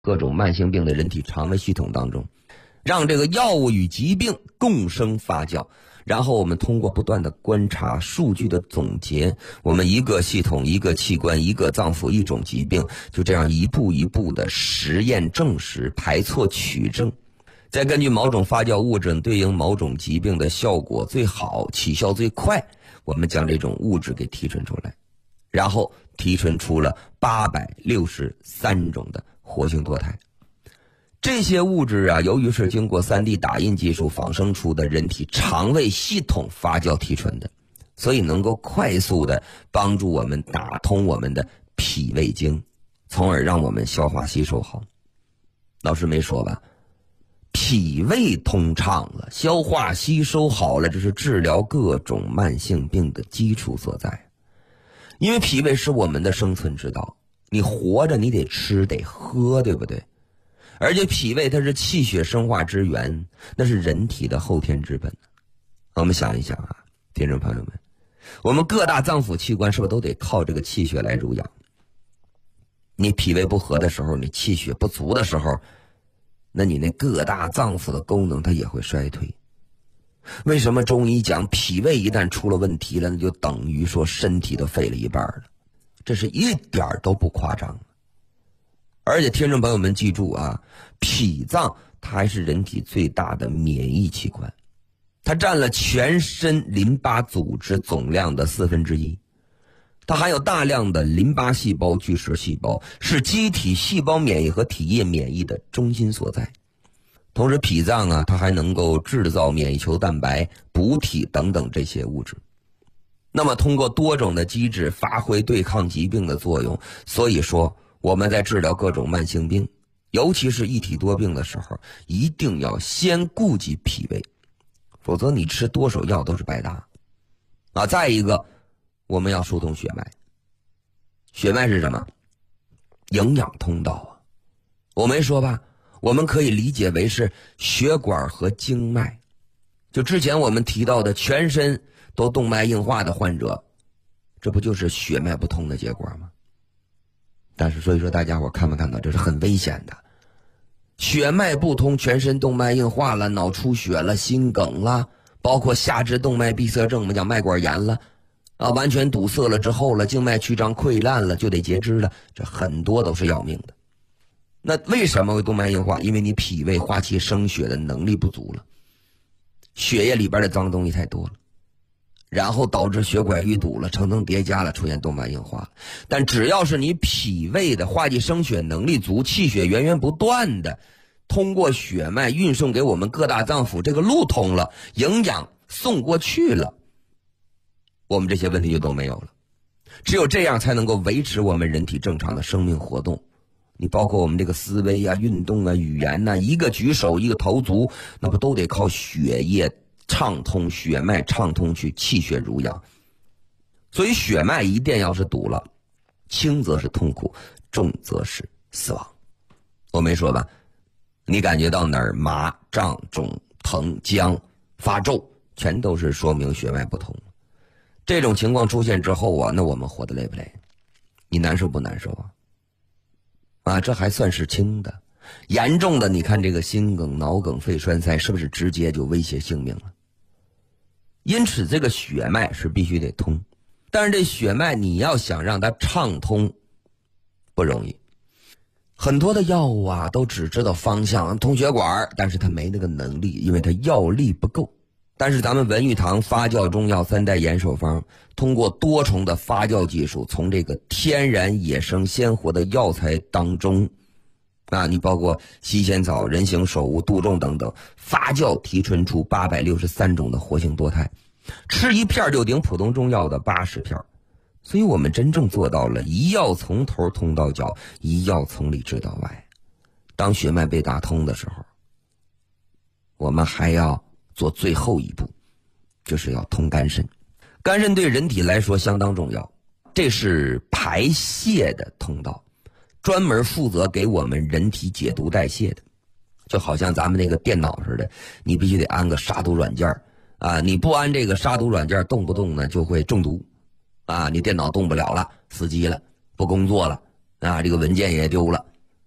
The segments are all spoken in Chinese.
各种慢性病的人体肠胃系统当中，让这个药物与疾病共生发酵。然后我们通过不断的观察、数据的总结，我们一个系统、一个器官、一个脏腑、一种疾病，就这样一步一步的实验证实、排错取证，再根据某种发酵物质对应某种疾病的效果最好、起效最快，我们将这种物质给提纯出来，然后提纯出了863种的活性多肽。这些物质啊，由于是经过3D 打印技术仿生出的人体肠胃系统发酵提纯的，所以能够快速的帮助我们打通我们的脾胃经，从而让我们消化吸收好。老师没说吧？脾胃通畅了，消化吸收好了，这是治疗各种慢性病的基础所在。因为脾胃是我们的生存之道，你活着你得吃得喝，对不对？而且脾胃它是气血生化之源，那是人体的后天之本。我们想一想啊，听众朋友们，我们各大脏腑器官是不是都得靠这个气血来濡养？你脾胃不和的时候，你气血不足的时候，那你那各大脏腑的功能它也会衰退。为什么中医讲脾胃一旦出了问题了，那就等于说身体都废了一半了？这是一点都不夸张。而且听众朋友们记住啊，脾脏它还是人体最大的免疫器官，它占了全身淋巴组织总量的1/4，它含有大量的淋巴细胞、巨噬细胞，是机体细胞免疫和体液免疫的中心所在。同时脾脏啊，它还能够制造免疫球蛋白、补体等等这些物质。那么通过多种的机制发挥对抗疾病的作用，所以说我们在治疗各种慢性病，尤其是一体多病的时候，一定要先顾及脾胃，否则你吃多少药都是白搭啊。再一个，我们要疏通血脉。血脉是什么？营养通道啊。我没说吧，我们可以理解为是血管和经脉。就之前我们提到的全身都动脉硬化的患者，这不就是血脉不通的结果吗？但是所以说大家伙看没看到，这是很危险的。血脉不通，全身动脉硬化了，脑出血了，心梗了，包括下肢动脉闭塞症，我们讲脉管炎了啊，完全堵塞了之后了，静脉曲张溃烂了，就得截肢了，这很多都是要命的。那为什么会动脉硬化？因为你脾胃化气生血的能力不足了，血液里边的脏东西太多了，然后导致血管淤堵了，层层叠加了，出现动脉硬化了。但只要是你脾胃的化气生血能力足，气血源源不断的通过血脉运送给我们各大脏腑，这个路通了，营养送过去了，我们这些问题就都没有了。只有这样才能够维持我们人体正常的生命活动。你包括我们这个思维啊、运动啊、语言啊，一个举手一个投足，那不都得靠血液畅通、血脉畅通去气血濡养。所以血脉一定要是堵了，轻则是痛苦，重则是死亡。我没说吧？你感觉到哪儿麻、胀、肿、疼、僵、发皱，全都是说明血脉不通。这种情况出现之后啊，那我们活得累不累？你难受不难受啊？这还算是轻的。严重的，你看这个心梗、脑梗、肺栓塞，是不是直接就威胁性命了？因此这个血脉是必须得通，但是这血脉你要想让它畅通不容易。很多的药物啊都只知道方向通血管，但是它没那个能力，因为它药力不够。但是咱们文玉堂发酵中药3代延寿方，通过多重的发酵技术，从这个天然野生鲜活的药材当中你包括西仙草、人形首乌、杜仲等等，发酵提纯出863种的活性多肽，吃一片就顶普通中药的80片。所以我们真正做到了一药从头通到脚，一药从里治到外。当血脉被打通的时候，我们还要做最后一步，就是要通肝肾。肝肾对人体来说相当重要，这是排泄的通道，专门负责给我们人体解毒代谢的。就好像咱们那个电脑似的，你必须得安个杀毒软件你不安这个杀毒软件，动不动呢就会中毒你电脑动不了了，死机了，不工作了这个文件也丢了。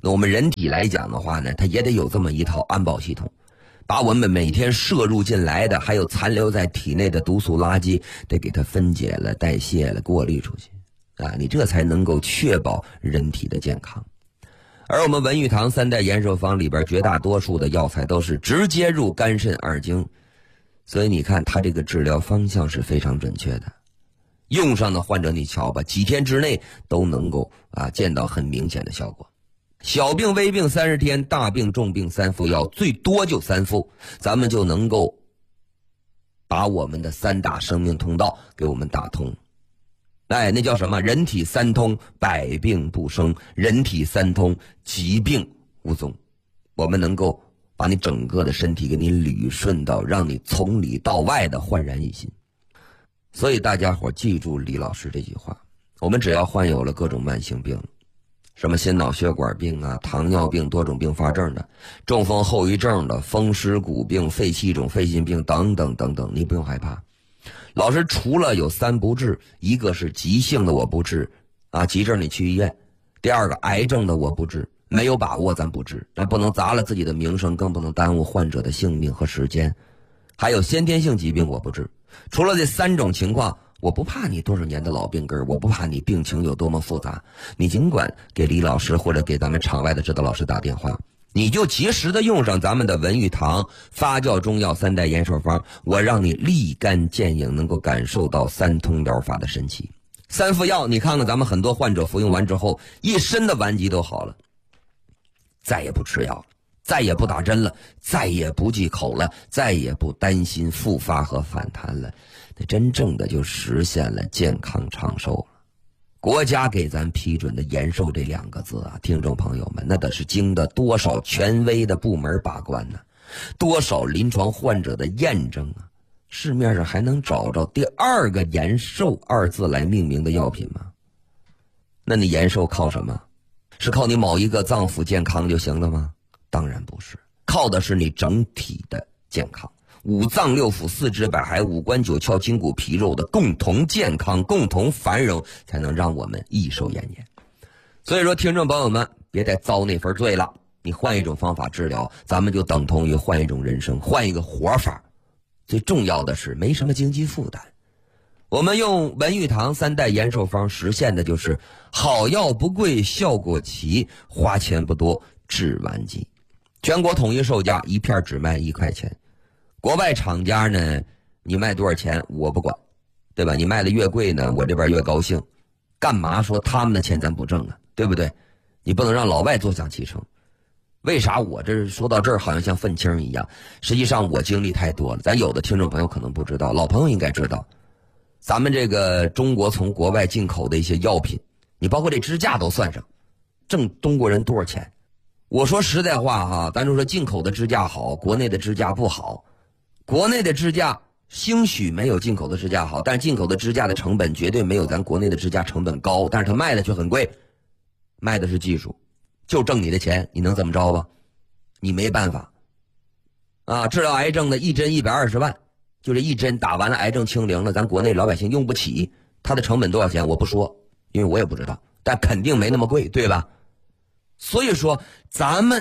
那我们人体来讲的话呢，它也得有这么一套安保系统，把我们每天摄入进来的还有残留在体内的毒素垃圾得给它分解了、代谢了、过滤出去啊，你这才能够确保人体的健康。而我们文玉堂3代延寿方里边绝大多数的药材都是直接入肝肾二经，所以你看它这个治疗方向是非常准确的。用上的患者你瞧吧，几天之内都能够见到很明显的效果。小病微病30天，大病重病3副药，最多就3副，咱们就能够把我们的3大生命通道给我们打通。那叫什么？人体3通，百病不生；人体3通，疾病无踪。我们能够把你整个的身体给你捋顺到，让你从里到外的焕然一新。所以大家伙记住李老师这句话，我们只要患有了各种慢性病，什么心脑血管病啊、糖尿病、多种并发症的、中风后遗症的、风湿骨病、肺气肿、肺心病等等等等，你不用害怕。老师除了有3不治，一个是急性的我不治急症你去医院；第二个癌症的我不治，没有把握咱不治，咱不能砸了自己的名声，更不能耽误患者的性命和时间。还有先天性疾病我不治。除了这3种情况，我不怕你多少年的老病根，我不怕你病情有多么复杂，你尽管给李老师或者给咱们场外的指导老师打电话，你就及时的用上咱们的文玉堂发酵中药3代延寿方，我让你立竿见影，能够感受到3通疗法的神奇。3副药，你看看咱们很多患者服用完之后，一身的顽疾都好了，再也不吃药了，再也不打针了，再也不忌口了，再也不担心复发和反弹了，那真正的就实现了健康长寿了。国家给咱批准的延寿这2个字听众朋友们，那得是经得多少权威的部门把关呢？多少临床患者的验证啊？市面上还能找着第2个延寿2字来命名的药品吗？那你延寿靠什么？是靠你某一个脏腑健康就行了吗？当然不是，靠的是你整体的健康。5脏6腑4肢百骸5官9窍筋骨皮肉的共同健康、共同繁荣，才能让我们益寿延年。所以说听众朋友们，别再遭那份罪了，你换一种方法治疗，咱们就等同于换一种人生，换一个活法。最重要的是没什么经济负担。我们用文玉堂3代延寿方实现的就是好药不贵，效果齐，花钱不多，治完疾。全国统一售价1片只卖1块钱。国外厂家呢，你卖多少钱我不管，对吧？你卖的越贵呢，我这边越高兴。干嘛说他们的钱咱不挣啊？对不对？你不能让老外坐享其成。为啥我这说到这儿好像像愤青一样？实际上我经历太多了，咱有的听众朋友可能不知道，老朋友应该知道。咱们这个中国从国外进口的一些药品，你包括这支架都算上，挣中国人多少钱？我说实在话咱就说进口的支架好，国内的支架不好。国内的支架兴许没有进口的支架好，但是进口的支架的成本绝对没有咱国内的支架成本高，但是它卖的却很贵，卖的是技术，就挣你的钱，你能怎么着吧？你没办法治疗癌症的一针120万，就这一针打完了，癌症清零了，咱国内老百姓用不起，它的成本多少钱我不说，因为我也不知道，但肯定没那么贵，对吧？所以说咱们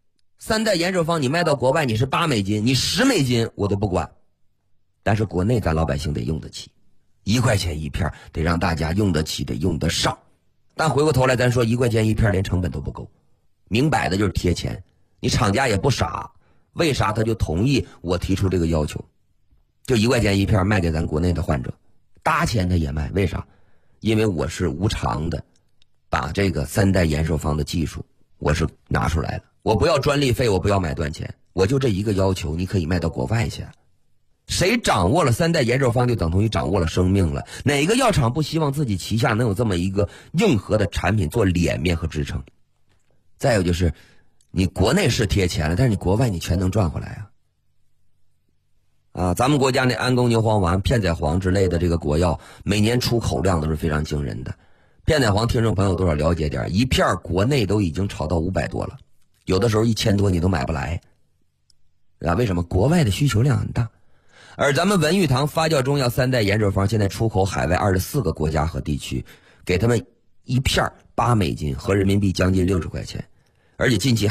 3代延寿方你卖到国外你是8美金，你10美金我都不管，但是国内咱老百姓得用得起，1块钱1片得让大家用得起，得用得上。但回过头来咱说1块钱1片连成本都不够，明摆的就是贴钱。你厂家也不傻，为啥他就同意我提出这个要求，就1块钱1片卖给咱国内的患者，搭钱他也卖，为啥？因为我是无偿的把这个3代延寿方的技术我是拿出来了，我不要专利费，我不要买断钱，我就这一个要求，你可以卖到国外去。谁掌握了3代延寿方就等同于掌握了生命了，哪个药厂不希望自己旗下能有这么一个硬核的产品做脸面和支撑？再有就是你国内是贴钱了，但是你国外你全能赚回来咱们国家那安宫牛黄丸、片仔癀之类的这个国药每年出口量都是非常惊人的。片仔癀听众朋友多少了解点，一片国内都已经炒到500多了，有的时候1000多你都买不来为什么？国外的需求量很大。而咱们文玉堂发酵中药3代延寿方现在出口海外24个国家和地区，给他们一片8美金，合人民币将近60块钱。 而且近期